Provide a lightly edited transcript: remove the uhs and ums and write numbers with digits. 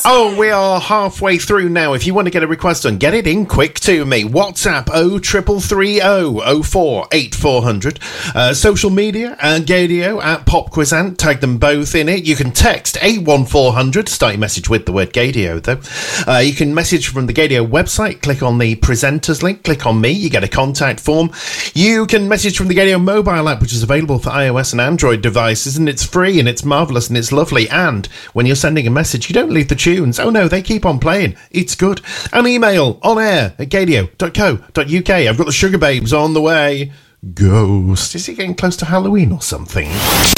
Oh, we are halfway through now. If you want to get a request done, get it in quick to me. WhatsApp 0330 04 8400. Social media and Gadio at Popquizant. Tag them both in it. You can text 81400. Start your message with the word Gadio, though. You can message from the Gadio website. Click on the presenters link. Click on me. You get a contact form. You can message from the Gadio mobile app, which is available for iOS and Android devices, and it's free and it's marvellous and it's lovely. And when you're sending a message, you don't leave the tunes. Oh no, they keep on playing. It's good. An email on air at gadio.co.uk. I've got the Sugar Babes on the way. Ghost. Is it getting close to Halloween or something?